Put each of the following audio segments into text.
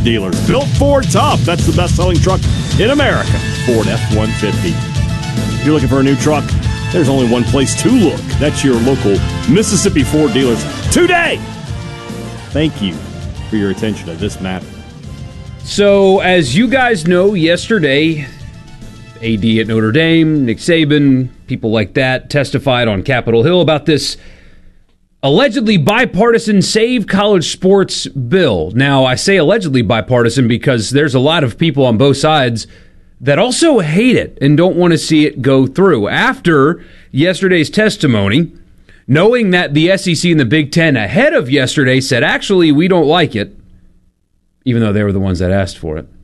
dealers. Built Ford Tough. That's the best-selling truck in America. Ford F-150. If you're looking for a new truck, there's only one place to look. That's your local Mississippi Ford dealers today. Thank you for your attention to this matter. So, as you guys know, yesterday, AD at Notre Dame, Nick Saban, people like that testified on Capitol Hill about this allegedly bipartisan Save College Sports bill. Now, I say allegedly bipartisan because there's a lot of people on both sides that also hate it and don't want to see it go through. After yesterday's testimony, knowing that the SEC and the Big Ten ahead of yesterday said, actually, we don't like it, even though they were the ones that asked for it.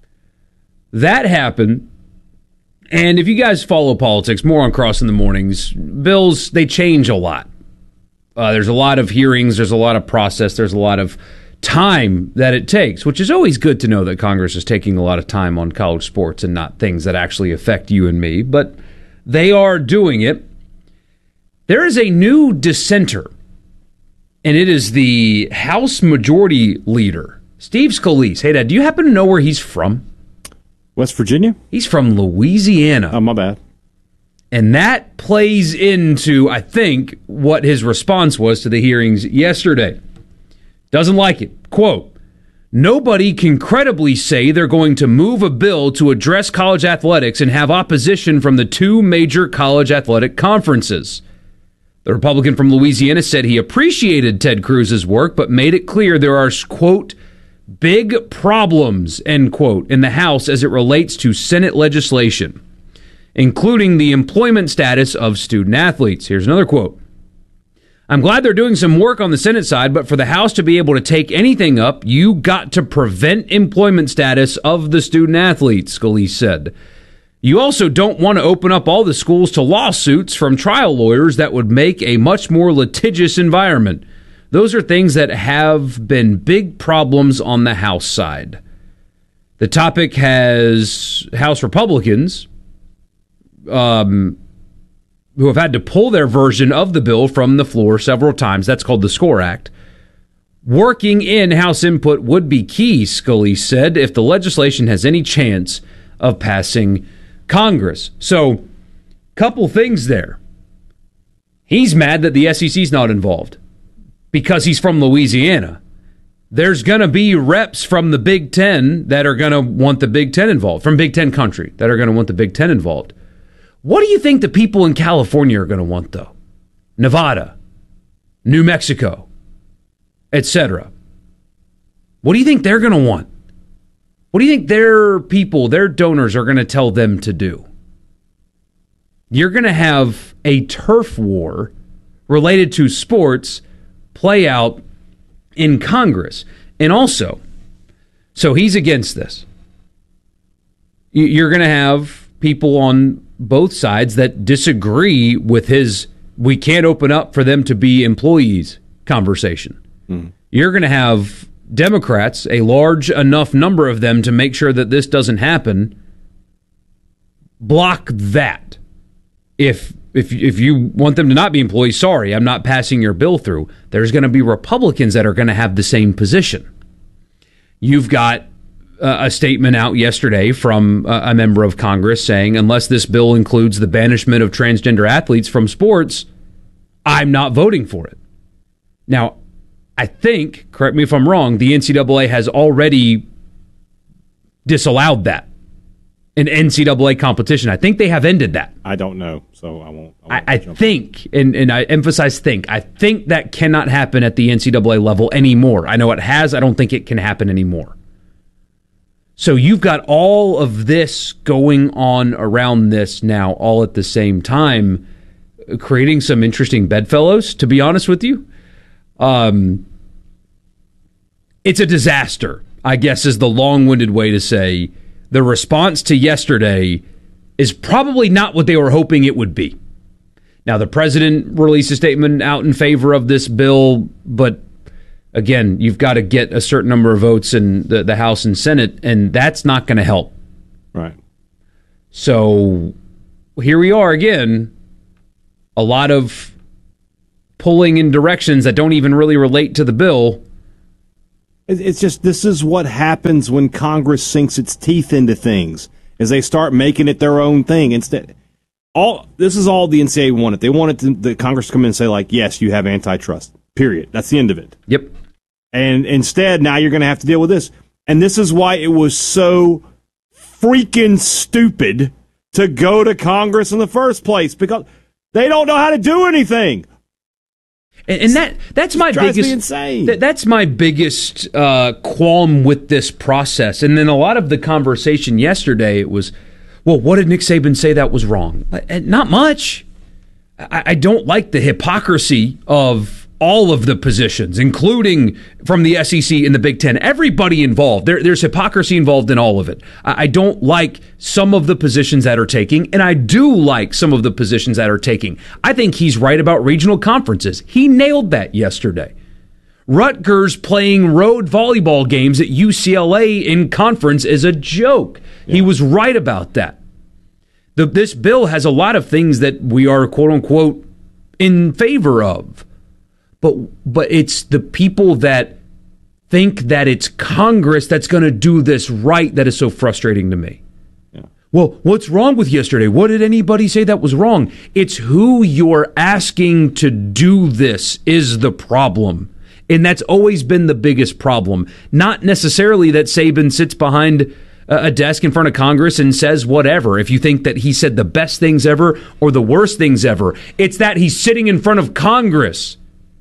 That happened. And if you guys follow politics, more on Cross in the Mornings, bills, they change a lot. There's a lot of hearings, there's a lot of process, there's a lot of time that it takes, which is always good to know that Congress is taking a lot of time on college sports and not things that actually affect you and me, but they are doing it. There is a new dissenter, and it is the House Majority Leader, Steve Scalise. Hey, Dad, do you happen to know where he's from? West Virginia? He's from Louisiana. Oh, my bad. And that plays into, I think, what his response was to the hearings yesterday. Doesn't like it. Quote, nobody can credibly say they're going to move a bill to address college athletics and have opposition from the two major college athletic conferences. The Republican from Louisiana said he appreciated Ted Cruz's work, but made it clear there are, quote, big problems, end quote, in the House as it relates to Senate legislation, including the employment status of student athletes. Here's another quote. I'm glad they're doing some work on the Senate side, but for the House to be able to take anything up, you got to prevent employment status of the student athletes, Scalise said. You also don't want to open up all the schools to lawsuits from trial lawyers that would make a much more litigious environment. Those are things that have been big problems on the House side. The topic has House Republicans who have had to pull their version of the bill from the floor several times. That's called the SCORE Act. Working in House input would be key, Scalise said, if the legislation has any chance of passing Congress. So, couple things there. He's mad that the SEC's not involved because he's from Louisiana. There's going to be reps from the Big Ten that are going to want the Big Ten involved, from Big Ten country, that are going to want the Big Ten involved. What do you think the people in California are going to want, though? Nevada, New Mexico, etc. What do you think they're going to want? What do you think their people, their donors are going to tell them to do? You're going to have a turf war related to sports play out in Congress. And also, so he's against this. You're going to have people on both sides that disagree with his we can't open up for them to be employees conversation. You're going to have Democrats, a large enough number of them to make sure that this doesn't happen, block that. If you want them to not be employees, sorry, I'm not passing your bill through. There's going to be Republicans that are going to have the same position. You've got a statement out yesterday from a member of Congress saying, unless this bill includes the banishment of transgender athletes from sports, I'm not voting for it. Now, I think, correct me if I'm wrong, the NCAA has already disallowed that. An NCAA competition. I think they have ended that. I don't know, so I won't. I think, and I emphasize think, I think that cannot happen at the NCAA level anymore. I know it has. I don't think it can happen anymore. So you've got all of this going on around this now, all at the same time, creating some interesting bedfellows, to be honest with you. It's a disaster, I guess, is the long-winded way to say the response to yesterday is probably not what they were hoping it would be. Now, the president released a statement out in favor of this bill, but again, you've got to get a certain number of votes in the House and Senate, and that's not going to help. Right. So here we are again, a lot of pulling in directions that don't even really relate to the bill. It's just, this is what happens when Congress sinks its teeth into things, is they start making it their own thing. Instead, this is all the NCAA wanted. They wanted the Congress to come in and say, like, yes, you have antitrust, period. That's the end of it. Yep. And instead, now you're going to have to deal with this. And this is why it was so freaking stupid to go to Congress in the first place, because they don't know how to do anything. And that's my biggest. Insane. That's my biggest qualm with this process. And then a lot of the conversation yesterday, it was, well, what did Nick Saban say that was wrong? Not much. I don't like the hypocrisy of all of the positions, including from the SEC and the Big Ten. Everybody involved. There's hypocrisy involved in all of it. I don't like some of the positions that are taking, and I do like some of the positions that are taking. I think he's right about regional conferences. He nailed that yesterday. Rutgers playing road volleyball games at UCLA in conference is a joke. Yeah. He was right about that. This bill has a lot of things that we are, quote unquote, in favor of. But it's the people that think that it's Congress that's going to do this right that is so frustrating to me. Yeah. Well, what's wrong with yesterday? What did anybody say that was wrong? It's who you're asking to do this is the problem. And that's always been the biggest problem. Not necessarily that Saban sits behind a desk in front of Congress and says whatever. If you think that he said the best things ever or the worst things ever, it's that he's sitting in front of Congress.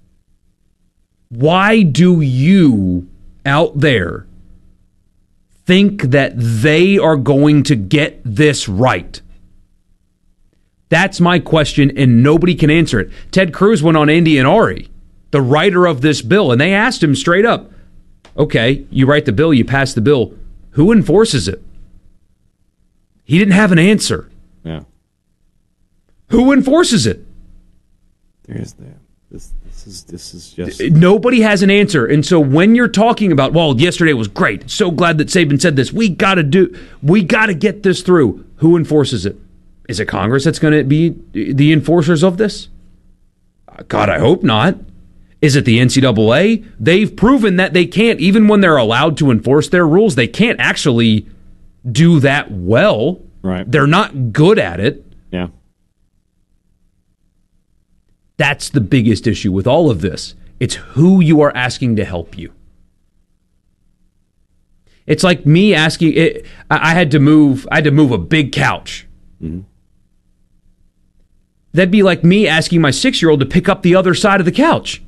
Why do you out there think that they are going to get this right? That's my question, and nobody can answer it. Ted Cruz went on Andy and Ari, the writer of this bill, and they asked him straight up, okay, you write the bill, you pass the bill, who enforces it? He didn't have an answer. Yeah. Who enforces it? There's that. This is just... Nobody has an answer. And so when you're talking about, well, yesterday was great, so glad that Saban said this, we got to get this through. Who enforces it? Is it Congress that's going to be the enforcers of this? God, I hope not. Is it the NCAA? They've proven that they can't, even when they're allowed to enforce their rules, they can't actually do that well. Right. They're not good at it. Yeah. That's the biggest issue with all of this. It's who you are asking to help you. It's like me asking. I had to move a big couch. Mm-hmm. That'd be like me asking my 6-year-old to pick up the other side of the couch.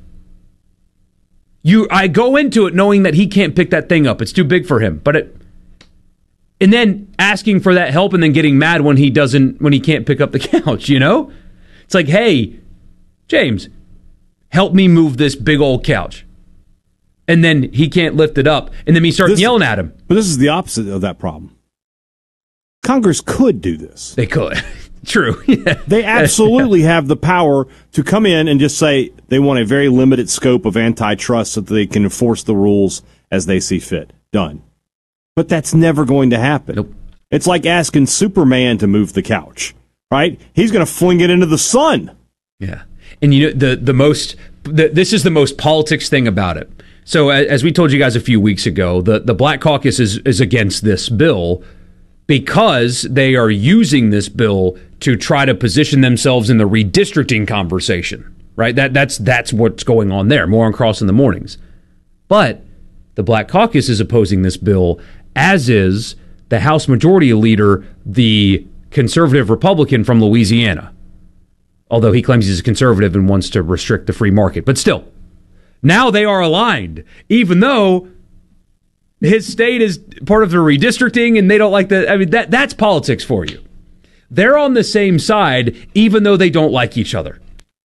I go into it knowing that he can't pick that thing up. It's too big for him. And then asking for that help and then getting mad when he can't pick up the couch. You know, it's like, hey, James, help me move this big old couch. And then he can't lift it up. And then me start yelling at him. But this is the opposite of that problem. Congress could do this. They could. True. Yeah. They absolutely have the power to come in and just say they want a very limited scope of antitrust so that they can enforce the rules as they see fit. Done. But that's never going to happen. Nope. It's like asking Superman to move the couch, right? He's going to fling it into the sun. Yeah. And you know, this is the most politics thing about it. So as we told you guys a few weeks ago, the Black Caucus is against this bill because they are using this bill to try to position themselves in the redistricting conversation, right? That's what's going on there. More on Cross in the mornings. But the Black Caucus is opposing this bill, as is the House Majority Leader, the conservative Republican from Louisiana. Although he claims he's a conservative and wants to restrict the free market. But still, now they are aligned, even though his state is part of the redistricting and they don't like that. I mean, that's politics for you. They're on the same side, even though they don't like each other.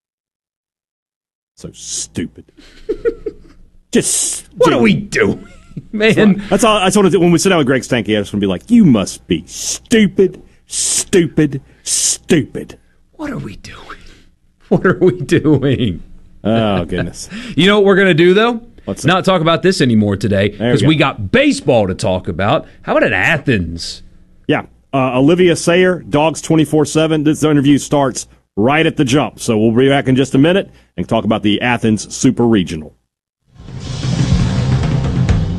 So stupid. What are we doing, man? That's all. That's what when we sit down with Greg Stanky, I just want to be like, you must be stupid, stupid, stupid. What are we doing? What are we doing? Oh, goodness. You know what we're going to do, though? What's not talk about this anymore today because we got baseball to talk about. How about in Athens? Yeah. Olivia Sayer, Dogs 24/7. This interview starts right at the jump. So we'll be back in just a minute and talk about the Athens Super Regional.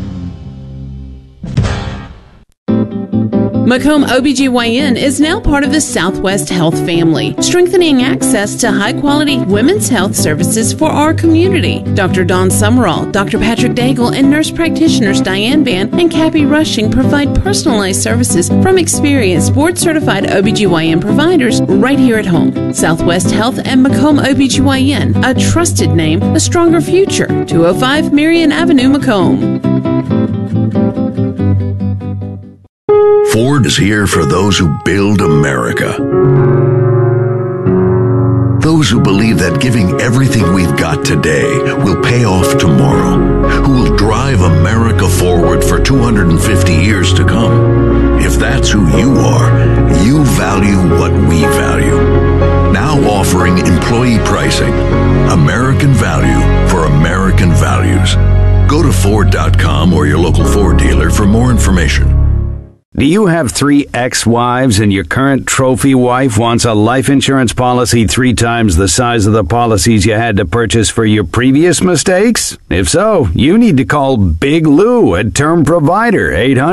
Macomb OBGYN is now part of the Southwest Health family, strengthening access to high-quality women's health services for our community. Dr. Dawn Summerall, Dr. Patrick Daigle, and nurse practitioners Diane Van and Cappy Rushing provide personalized services from experienced board-certified OBGYN providers right here at home. Southwest Health and Macomb OBGYN, a trusted name, a stronger future. 205 Marion Avenue, Macomb. Ford is here for those who build America. Those who believe that giving everything we've got today will pay off tomorrow. Who will drive America forward for 250 years to come. If that's who you are, you value what we value. Now offering employee pricing. American value for American values. Go to Ford.com or your local Ford dealer for more information. Do you have 3 ex-wives and your current trophy wife wants a life insurance policy 3 times the size of the policies you had to purchase for your previous mistakes? If so, you need to call Big Lou at Term Provider,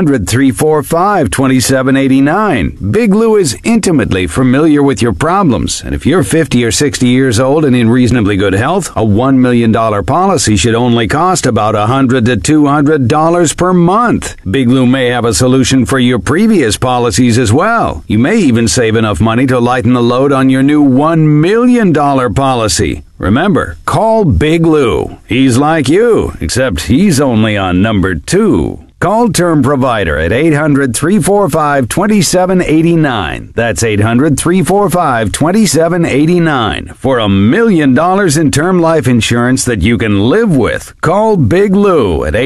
800-345-2789. Big Lou is intimately familiar with your problems, and if you're 50 or 60 years old and in reasonably good health, a $1 million policy should only cost about $100 to $200 per month. Big Lou may have a solution for your previous policies as well. You may even save enough money to lighten the load on your new $1 million policy. Remember, call Big Lou. He's like you, except he's only on number 2. Call Term Provider at 800-345-2789. That's 800-345-2789 for $1 million in term life insurance that you can live with. Call Big Lou at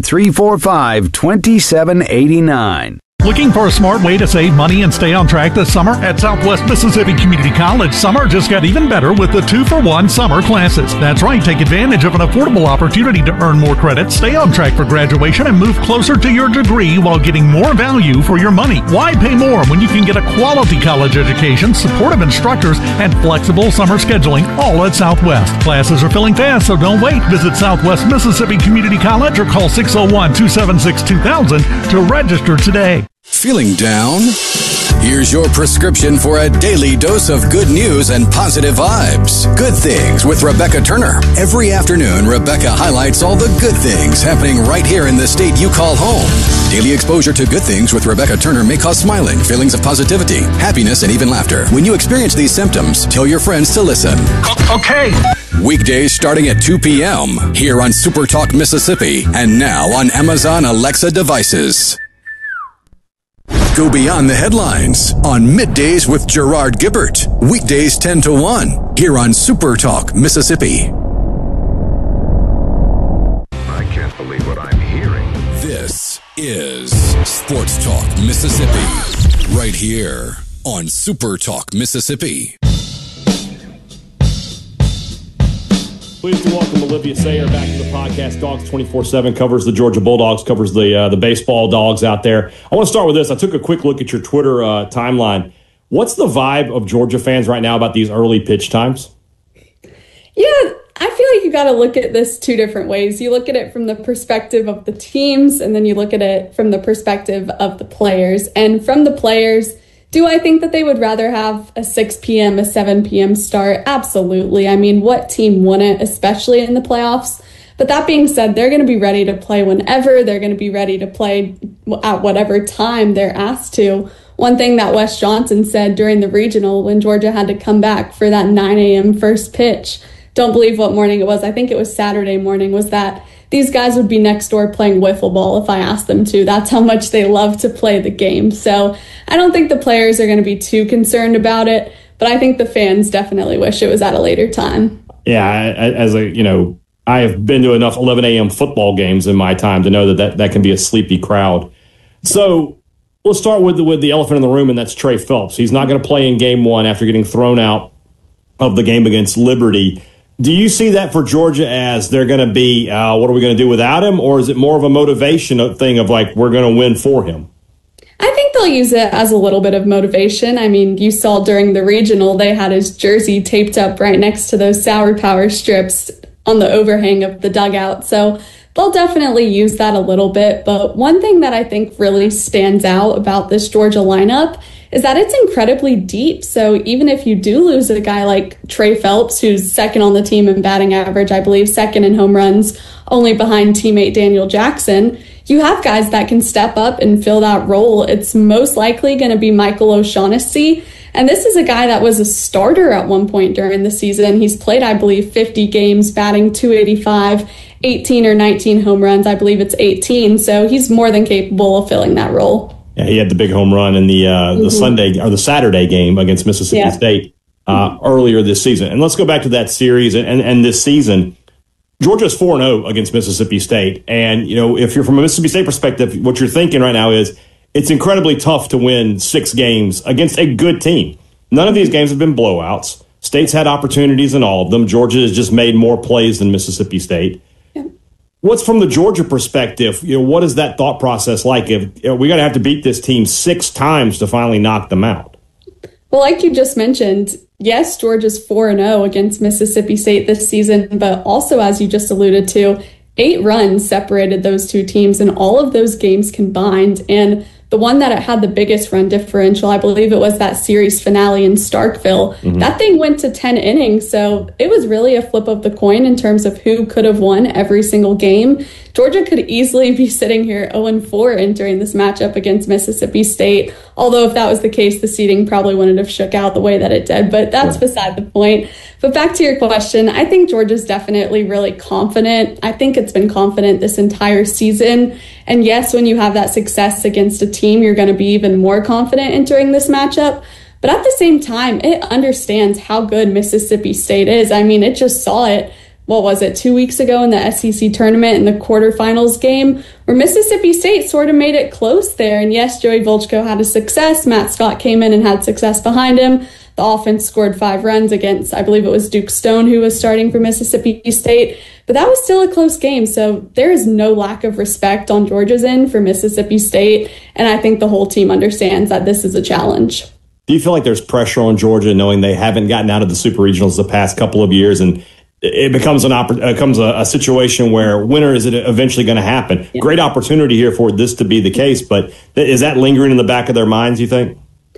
800-345-2789. Looking for a smart way to save money and stay on track this summer? At Southwest Mississippi Community College, summer just got even better with the 2-for-1 summer classes. That's right, take advantage of an affordable opportunity to earn more credits, stay on track for graduation, and move closer to your degree while getting more value for your money. Why pay more when you can get a quality college education, supportive instructors, and flexible summer scheduling all at Southwest? Classes are filling fast, so don't wait. Visit Southwest Mississippi Community College or call 601-276-2000 to register today. Feeling down? Here's your prescription for a daily dose of good news and positive vibes. Good Things with Rebecca Turner. Every afternoon, Rebecca highlights all the good things happening right here in the state you call home. Daily exposure to Good Things with Rebecca Turner may cause smiling, feelings of positivity, happiness, and even laughter. When you experience these symptoms, tell your friends to listen. Okay. Weekdays starting at 2 p.m. here on Super Talk Mississippi and now on Amazon Alexa devices. Go beyond the headlines on Middays with Gerard Gibbert. Weekdays 10 to 1 here on Super Talk Mississippi. I can't believe what I'm hearing. This is Sports Talk Mississippi right here on Super Talk Mississippi. Pleased to welcome Olivia Sayer back to the podcast. Dogs 24/7 covers the Georgia Bulldogs, covers the baseball dogs out there. I want to start with this. I took a quick look at your Twitter timeline. What's the vibe of Georgia fans right now about these early pitch times? Yeah, I feel like you got to look at this 2 different ways. You look at it from the perspective of the teams, and then you look at it from the perspective of the players. And from the players, do I think that they would rather have a 6 p.m., a 7 p.m. start? Absolutely. I mean, what team wouldn't, especially in the playoffs? But that being said, they're going to be ready to play whenever. They're going to be ready to play at whatever time they're asked to. One thing that Wes Johnson said during the regional when Georgia had to come back for that 9 a.m. first pitch, don't believe what morning it was, I think it was Saturday morning, was that these guys would be next door playing wiffle ball if I asked them to. That's how much they love to play the game. So I don't think the players are going to be too concerned about it, but I think the fans definitely wish it was at a later time. Yeah, I have been to enough 11 a.m. football games in my time to know that can be a sleepy crowd. So let's start with the elephant in the room, and that's Trey Phelps. He's not going to play in game 1 after getting thrown out of the game against Liberty. Do you see that for Georgia as they're going to be, what are we going to do without him? Or is it more of a motivation thing of like, we're going to win for him? I think they'll use it as a little bit of motivation. I mean, you saw during the regional, they had his jersey taped up right next to those Sour Power strips on the overhang of the dugout. So they'll definitely use that a little bit. But one thing that I think really stands out about this Georgia lineup is that it's incredibly deep. So even if you do lose a guy like Trey Phelps, who's second on the team in batting average, I believe second in home runs, only behind teammate Daniel Jackson, you have guys that can step up and fill that role. It's most likely going to be Michael O'Shaughnessy. And this is a guy that was a starter at one point during the season. He's played, I believe, 50 games, batting .285, 18 or 19 home runs. I believe it's 18. So he's more than capable of filling that role. Yeah, he had the big home run in the Saturday game against Mississippi State earlier this season. And let's go back to that series and this season. Georgia's 4-0 against Mississippi State. And, you know, if you're from a Mississippi State perspective, what you're thinking right now is it's incredibly tough to win 6 games against a good team. None of these games have been blowouts. State's had opportunities in all of them. Georgia has just made more plays than Mississippi State. Yeah. What's from the Georgia perspective? You know, what is that thought process like? If we got to have to beat this team 6 times to finally knock them out? Well, like you just mentioned, yes, Georgia's 4-0 against Mississippi State this season, but also, as you just alluded to, 8 runs separated those two teams in all of those games combined. And the one that had the biggest run differential, I believe it was that series finale in Starkville. Mm-hmm. That thing went to 10 innings. So it was really a flip of the coin in terms of who could have won every single game. Georgia could easily be sitting here 0-4 entering this matchup against Mississippi State. Although if that was the case, the seeding probably wouldn't have shook out the way that it did. But that's beside the point. But back to your question, I think Georgia's definitely really confident. I think it's been confident this entire season. And yes, when you have that success against a team, you're going to be even more confident entering this matchup. But at the same time, it understands how good Mississippi State is. I mean, it just saw it. What was it, 2 weeks ago in the SEC tournament in the quarterfinals game where Mississippi State sort of made it close there. And yes, Joey Volchko had a success. Matt Scott came in and had success behind him. The offense scored 5 runs against, I believe it was Duke Stone, who was starting for Mississippi State. But that was still a close game. So there is no lack of respect on Georgia's end for Mississippi State. And I think the whole team understands that this is a challenge. Do you feel like there's pressure on Georgia knowing they haven't gotten out of the Super Regionals the past couple of years, and it becomes a situation where when is it eventually going to happen? Yeah. Great opportunity here for this to be the case, but is that lingering in the back of their minds, you think?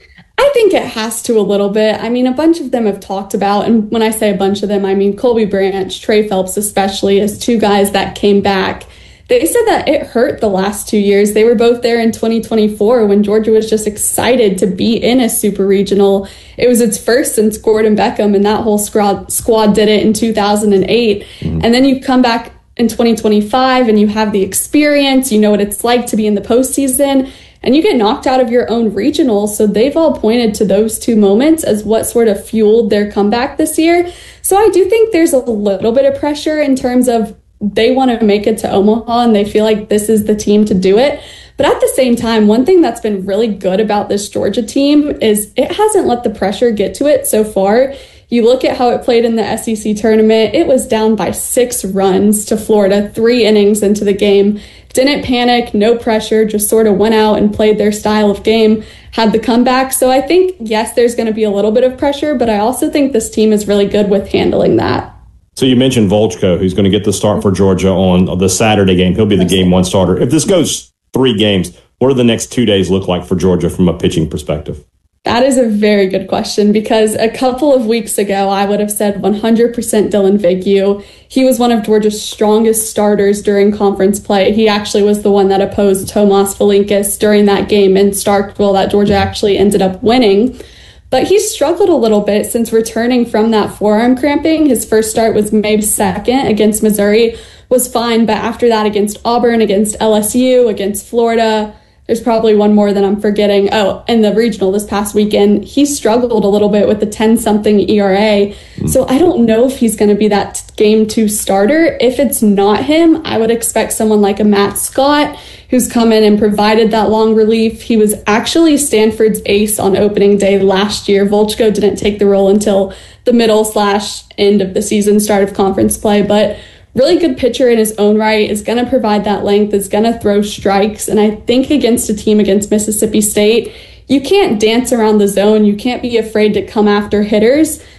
I think it has to a little bit. I mean, a bunch of them have talked about, and when I say a bunch of them, I mean Colby Branch, Trey Phelps especially, as 2 guys that came back. They said that it hurt the last 2 years. They were both there in 2024 when Georgia was just excited to be in a super regional. It was its first since Gordon Beckham, and that whole squad did it in 2008. And then you come back in 2025 and you have the experience, you know what it's like to be in the postseason, and you get knocked out of your own regional. So they've all pointed to those 2 moments as what sort of fueled their comeback this year. So I do think there's a little bit of pressure in terms of they want to make it to Omaha and they feel like this is the team to do it. But at the same time, one thing that's been really good about this Georgia team is it hasn't let the pressure get to it so far. You look at how it played in the SEC tournament, it was down by 6 runs to Florida, 3 innings into the game. Didn't panic, no pressure, just sort of went out and played their style of game, had the comeback. So I think, yes, there's going to be a little bit of pressure, but I also think this team is really good with handling that. So you mentioned Volchko, who's going to get the start for Georgia on the Saturday game. He'll be the game 1 starter. If this goes 3 games, what do the next 2 days look like for Georgia from a pitching perspective? That is a very good question, because a couple of weeks ago, I would have said 100% Dylan Vigneault. He was one of Georgia's strongest starters during conference play. He actually was the one that opposed Tomas Valinkis during that game in Starkville that Georgia actually ended up winning. But he struggled a little bit since returning from that forearm cramping. His first start was May 2nd against Missouri, was fine. But after that, against Auburn, against LSU, against Florida, there's probably one more that I'm forgetting. Oh, and the regional this past weekend, he struggled a little bit with the 10-something ERA. So I don't know if he's going to be that game 2 starter. If it's not him, I would expect someone like a Matt Scott, who's come in and provided that long relief. He was actually Stanford's ace on opening day last year. Volchko didn't take the role until the middle/end of the season, start of conference play, but really good pitcher in his own right, is going to provide that length, is going to throw strikes. And I think against a team against Mississippi State, you can't dance around the zone. You can't be afraid to come after hitters.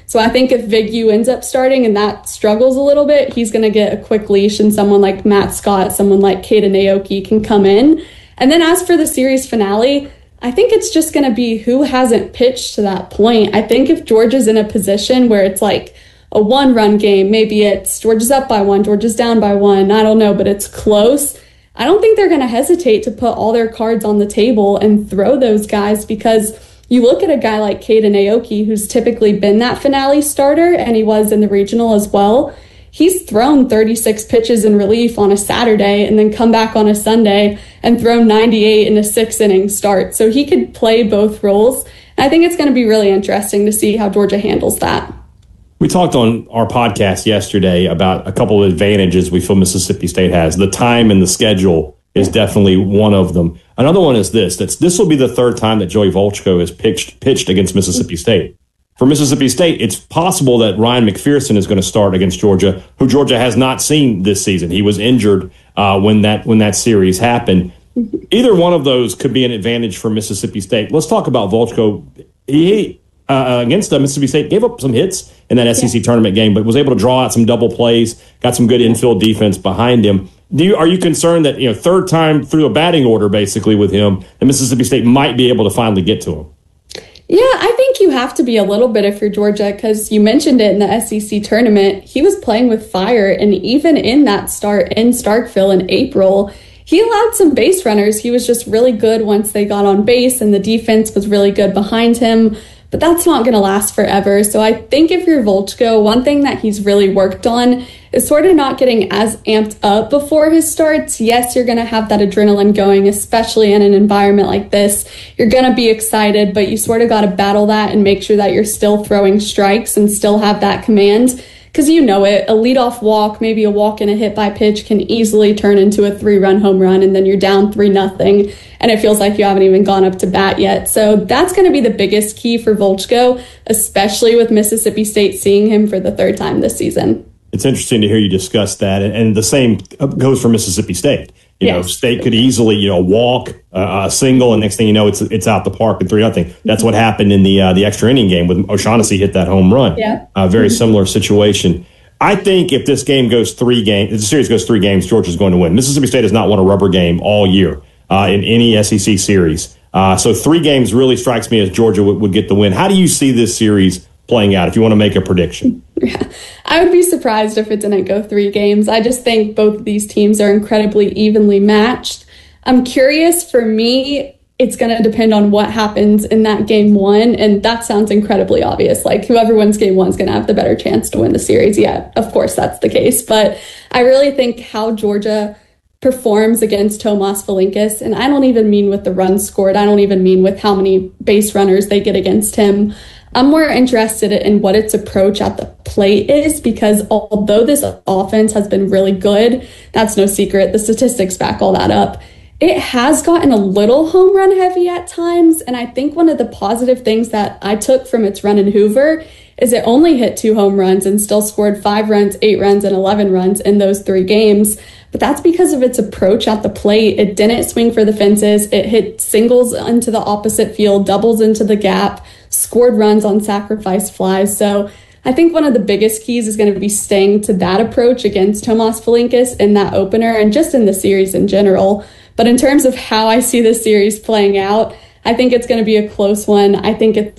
So I think if Vigneault ends up starting and that struggles a little bit, he's going to get a quick leash, and someone like Matt Scott, someone like Caden Aoki can come in. And then as for the series finale, I think it's just going to be who hasn't pitched to that point. I think if Georgia's in a position where it's like a 1-run game, maybe it's Georgia's up by 1, Georgia's down by 1, I don't know, but it's close. I don't think they're going to hesitate to put all their cards on the table and throw those guys, because you look at a guy like Caden Aoki, who's typically been that finale starter, and he was in the regional as well. He's thrown 36 pitches in relief on a Saturday and then come back on a Sunday and thrown 98 in a 6-inning start. So he could play both roles. And I think it's going to be really interesting to see how Georgia handles that. We talked on our podcast yesterday about a couple of advantages we feel Mississippi State has. The time and the schedule is definitely one of them. Another one is this will be the third time that Joey Volchko has pitched against Mississippi State. For Mississippi State, it's possible that Ryan McPherson is going to start against Georgia, who Georgia has not seen this season. He was injured when that series happened. Either one of those could be an advantage for Mississippi State. Let's talk about Volchko. He against Mississippi State gave up some hits in that SEC tournament game, but was able to draw out some double plays, got some good infield defense behind him. Are you concerned that, third time through a batting order basically with him, that Mississippi State might be able to finally get to him? Yeah, I think you have to be a little bit if you're Georgia, because you mentioned it in the SEC tournament. He was playing with fire, and even in that start in Starkville in April, he allowed some base runners. He was just really good once they got on base, and the defense was really good behind him. But that's not going to last forever. So I think if you're Volchko, one thing that he's really worked on is sort of not getting as amped up before his starts. Yes, you're going to have that adrenaline going, especially in an environment like this. You're going to be excited, but you sort of got to battle that and make sure that you're still throwing strikes and still have that command. Because you know it, a leadoff walk, maybe a walk and a hit by pitch can easily turn into a 3-run home run, and then you're down 3-0, and it feels like you haven't even gone up to bat yet. So that's going to be the biggest key for Volchko, especially with Mississippi State seeing him for the third time this season. It's interesting to hear you discuss that, and the same goes for Mississippi State. State could easily, walk a single, and next thing you know, it's out the park and 3-0. That's what happened in the extra inning game with O'Shaughnessy hit that home run. Yeah, very similar situation. I think if this game goes 3 games, if the series goes 3 games, Georgia's going to win. Mississippi State has not won a rubber game all year in any SEC series. So 3 games really strikes me as Georgia would get the win. How do you see this series playing out if you want to make a prediction? Yeah, I would be surprised if it didn't go 3 games. I just think both of these teams are incredibly evenly matched. I'm curious, for me, it's going to depend on what happens in that game 1, and that sounds incredibly obvious. Like, whoever wins game 1 is going to have the better chance to win the series. Yeah, of course that's the case, but I really think how Georgia performs against Tomas Valinkis, and I don't even mean with the runs scored, I don't even mean with how many base runners they get against him. I'm more interested in what its approach at the plate is, because although this offense has been really good, that's no secret, the statistics back all that up, it has gotten a little home run heavy at times. And I think one of the positive things that I took from its run in Hoover is it only hit 2 home runs and still scored 5 runs, 8 runs, and 11 runs in those 3 games. But that's because of its approach at the plate. It didn't swing for the fences. It hit singles into the opposite field, doubles into the gap, scored runs on sacrifice flies. So I think one of the biggest keys is going to be staying to that approach against Tomas Valinkis in that opener and just in the series in general. But in terms of how I see this series playing out, I think it's going to be a close one. I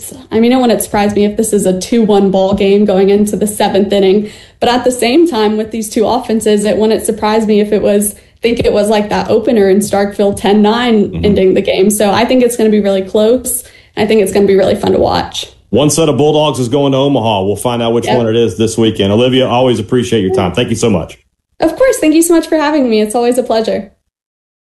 it wouldn't surprise me if this is a 2-1 ball game going into the 7th inning. But at the same time, with these 2 offenses, it wouldn't surprise me if it was like that opener in Starkville 10-9 ending the game. So I think it's going to be really close. I think it's going to be really fun to watch. One set of Bulldogs is going to Omaha. We'll find out which one it is this weekend. Olivia, always appreciate your time. Thank you so much. Of course. Thank you so much for having me. It's always a pleasure.